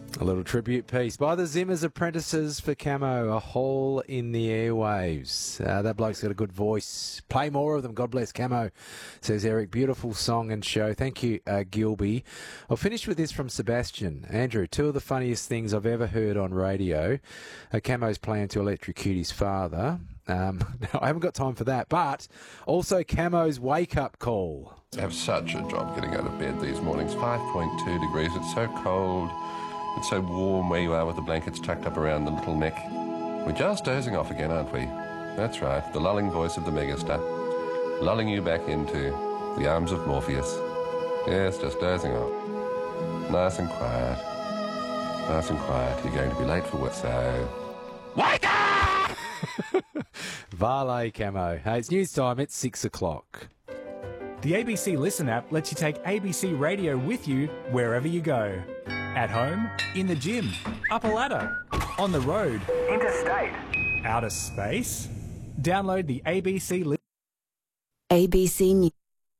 A little tribute piece by the Zimmer's Apprentices for Camo, A Hole in the Airwaves. That bloke's got a good voice. Play more of them. God bless Camo, says Eric. Beautiful song and show. Thank you, Gilby. I'll finish with this from Sebastian. Andrew, two of the funniest things I've ever heard on radio. Camo's plan to electrocute his father. Now, I haven't got time for that, but also Camo's wake-up call. I have such a job getting out of bed these mornings. 5.2 degrees. It's so cold. It's so warm where you are with the blankets tucked up around the little neck. We're just dozing off again, aren't we? That's right, the lulling voice of the megastar. Lulling you back into the arms of Morpheus. Yes, just dozing off. Nice and quiet. Nice and quiet. You're going to be late for work, so... Wake up! Vale Camo. Hey, it's news time. It's 6 o'clock. The ABC Listen app lets you take ABC Radio with you wherever you go. At home, in the gym, up a ladder, on the road, interstate, outer space. Download the ABC Listen. ABC News.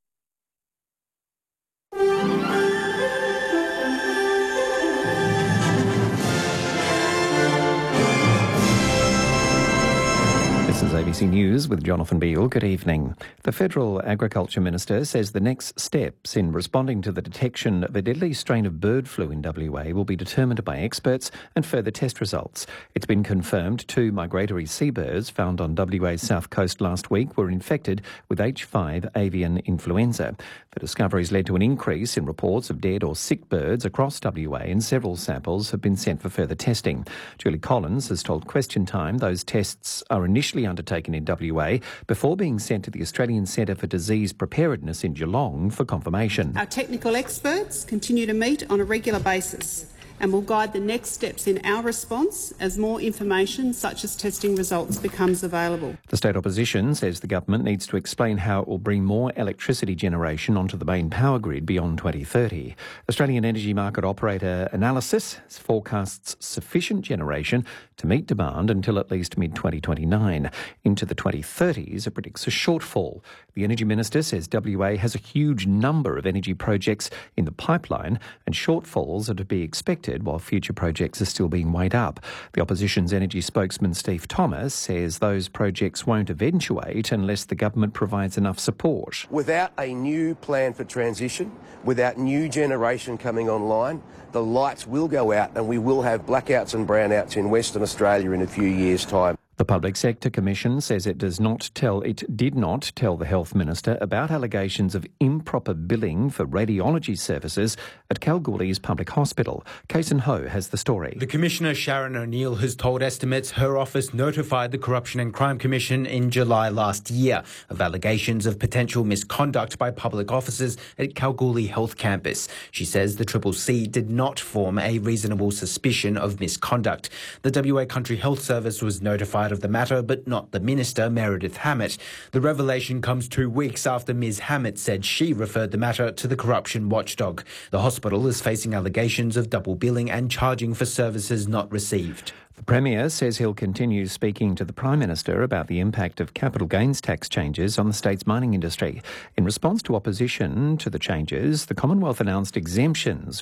This is ABC News with Jonathan Beale. Good evening. The Federal Agriculture Minister says the next steps in responding to the detection of a deadly strain of bird flu in WA will be determined by experts and further test results. It's been confirmed 2 migratory seabirds found on WA's south coast last week were infected with H5 avian influenza. The discoveries led to an increase in reports of dead or sick birds across WA, and several samples have been sent for further testing. Julie Collins has told Question Time those tests are initially undertaken in WA before being sent to the Australian Centre for Disease Preparedness in Geelong for confirmation. Our technical experts continue to meet on a regular basis and will guide the next steps in our response as more information such as testing results becomes available. The state opposition says the government needs to explain how it will bring more electricity generation onto the main power grid beyond 2030. Australian Energy Market Operator Analysis forecasts sufficient generation to meet demand until at least mid-2029. Into the 2030s, it predicts a shortfall. The Energy Minister says WA has a huge number of energy projects in the pipeline, and shortfalls are to be expected while future projects are still being weighed up. The opposition's energy spokesman Steve Thomas says those projects won't eventuate unless the government provides enough support. Without a new plan for transition, without new generation coming online, the lights will go out and we will have blackouts and brownouts in Western Australia in a few years' time. The Public Sector Commission says it did not tell the Health Minister about allegations of improper billing for radiology services at Kalgoorlie's public hospital. Kason Ho has the story. The Commissioner, Sharon O'Neill, has told Estimates her office notified the Corruption and Crime Commission in July last year of allegations of potential misconduct by public officers at Kalgoorlie Health Campus. She says the CCC did not form a reasonable suspicion of misconduct. The WA Country Health Service was notified of the matter, but not the Minister, Meredith Hammett. The revelation comes 2 weeks after Ms Hammett said she referred the matter to the corruption watchdog. The hospital is facing allegations of double billing and charging for services not received. The Premier says he'll continue speaking to the Prime Minister about the impact of capital gains tax changes on the state's mining industry. In response to opposition to the changes, the Commonwealth announced exemptions